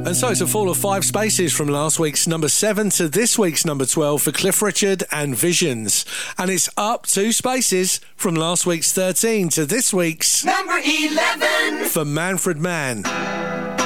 And so it's a fall of 5 spaces from last week's number 7 to this week's number 12 for Cliff Richard and Visions. And it's up 2 spaces from last week's 13 to this week's number 11 for Manfred Mann.